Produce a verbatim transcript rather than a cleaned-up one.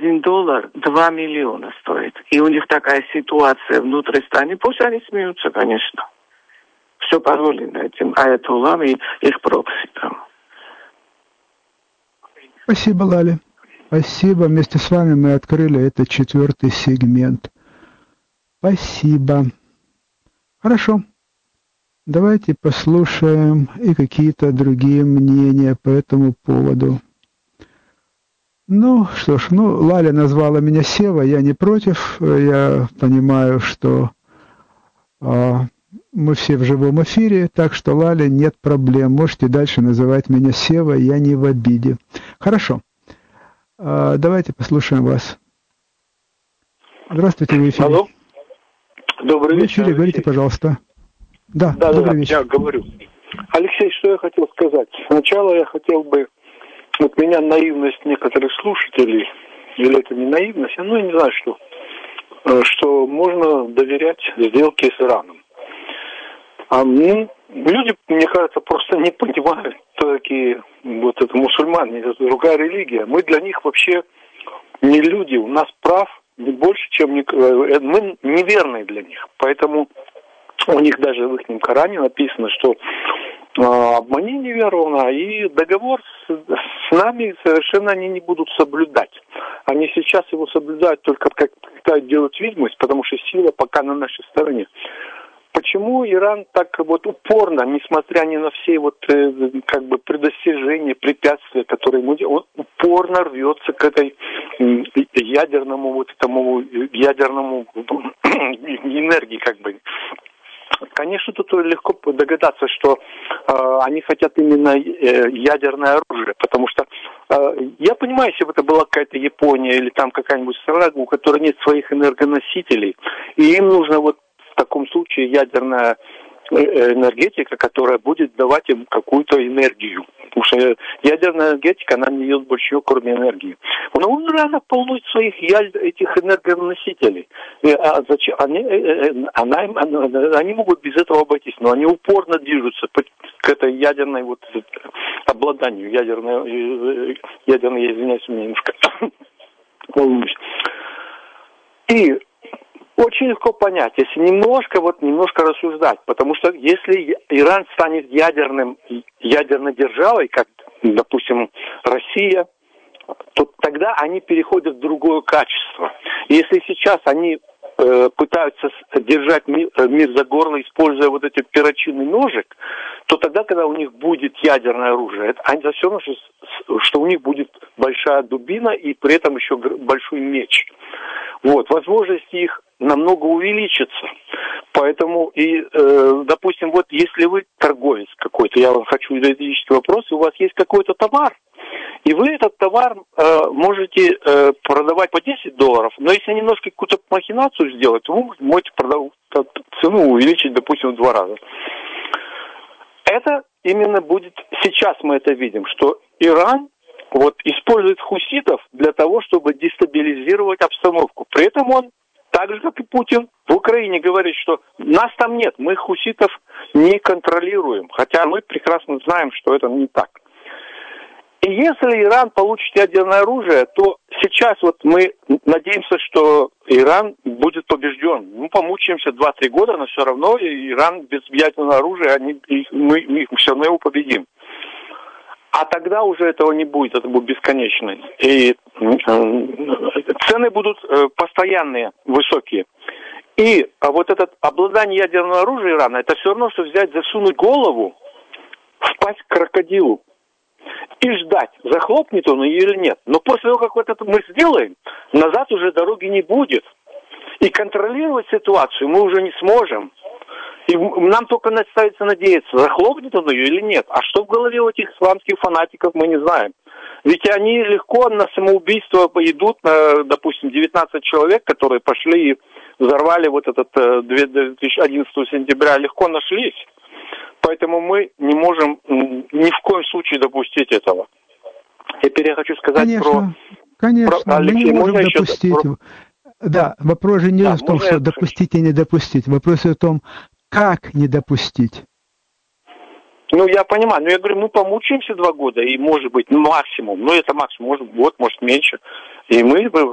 один доллар два миллиона стоит. И у них такая ситуация внутри страны. Пусть они смеются, конечно. Все позволено этим аятоллам и их проксикам. Спасибо, Лали. Спасибо. Вместе с вами мы открыли этот четвертый сегмент. Спасибо. Хорошо. Давайте послушаем и какие-то другие мнения по этому поводу. Ну, что ж, ну, Лаля назвала меня Сева, я не против. Я понимаю, что а, мы все в живом эфире, так что, Лаля, нет проблем. Можете дальше называть меня Сева, я не в обиде. Хорошо. А, давайте послушаем вас. Здравствуйте, вы в эфире. Алло. Добрый вечер. В эфире, говорите, пожалуйста. Да, да, добрый да, вечер. Я говорю. Алексей, что я хотел сказать? Сначала я хотел бы... Вот меня наивность некоторых слушателей, или это не наивность, ну, я не знаю, что, что можно доверять сделке с Ираном. А ну, люди, мне кажется, просто не понимают, кто такие вот это мусульмане, это другая религия. Мы для них вообще не люди, у нас прав не больше, чем... Не, мы неверные для них, поэтому у них даже в их Коране написано, что обмани неверного, и договор с, с нами совершенно они не будут соблюдать. Они сейчас его соблюдают только как, когда делают видимость, потому что сила пока на нашей стороне. Почему Иран так вот упорно, несмотря ни на все вот как бы предостережения, препятствия, которые ему делают, он упорно рвется к этой ядерному вот этому ядерному энергии как бы. Конечно, тут легко догадаться, что э, они хотят именно э, ядерное оружие, потому что э, я понимаю, если бы это была какая-то Япония или там какая-нибудь страна, у которой нет своих энергоносителей, и им нужно вот в таком случае ядерная энергетика, которая будет давать им какую-то энергию. Потому что ядерная энергетика, она не дает больше, кроме энергии. Но у Ирана полно своих этих энергоносителей. А зачем? Они, она, она, они могут без этого обойтись, но они упорно движутся к этой ядерной вот обладанию. Ядерной, ядерной, я извиняюсь, у меня немножко волнуюсь. И очень легко понять, если немножко, вот немножко рассуждать, потому что если Иран станет ядерным, ядерной державой, как, допустим, Россия, то тогда они переходят в другое качество. Если сейчас они э, пытаются держать мир, мир за горло, используя вот эти перочинный ножик, то тогда, когда у них будет ядерное оружие, это, они все равно, что, что у них будет большая дубина и при этом еще большой меч. Вот, возможности их намного увеличатся. Поэтому, и, э, допустим, вот если вы торговец какой-то, я вам хочу юридический вопрос, и у вас есть какой-то товар, и вы этот товар э, можете э, продавать по десять долларов, но если немножко какую-то махинацию сделать, то вы можете продав... цену увеличить, допустим, в два раза. Это именно будет, сейчас мы это видим, что Иран вот использует хуситов для того, чтобы дестабилизировать обстановку. При этом он, так же как и Путин, в Украине говорит, что нас там нет, мы хуситов не контролируем, хотя мы прекрасно знаем, что это не так. И если Иран получит ядерное оружие, то сейчас вот мы надеемся, что Иран будет побежден. Мы помучаемся два-три года, но все равно Иран без ядерного оружия, они, мы, мы все равно его победим. А тогда уже этого не будет, это будет бесконечно. И э, цены будут э, постоянные, высокие. И а вот это обладание ядерным оружием Ирана, это все равно, что взять, засунуть голову, впасть к крокодилу и ждать, захлопнет он ее или нет. Но после того, как вот это мы сделаем, назад уже дороги не будет. И контролировать ситуацию мы уже не сможем. И нам только остается надеяться, захлопнет он ее или нет. А что в голове у этих исламских фанатиков, мы не знаем. Ведь они легко на самоубийство идут, на, допустим, девятнадцать человек, которые пошли и взорвали вот этот две тысячи одиннадцатого сентября, легко нашлись. Поэтому мы не можем ни в коем случае допустить этого. Теперь я хочу сказать конечно, про... Конечно, про... Алексей, мы не можем допустить. Про... Да, вопрос же не да, в том, что допустить и не допустить. Вопрос в том, как не допустить? Ну, я понимаю. Но я говорю, мы помучаемся два года, и, может быть, ну, максимум. Ну, это максимум. Может, год, может, меньше. И мы